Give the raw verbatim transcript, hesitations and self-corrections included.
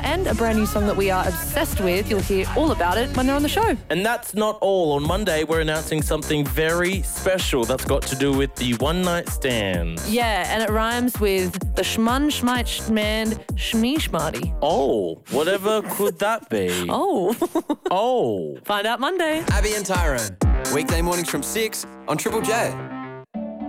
and a brand new song that we are obsessed with. You'll hear all about it when they're on the show. And that's not all. On Monday, we're announcing something very special that's got to do with the one night stand. Yeah, and it rhymes with the Schmun Schmeit Schmand Schmee Schmarty. Oh, whatever could that be? Oh. Oh. Find out Monday. Abby and Tyrone, weekday mornings from six on Triple J.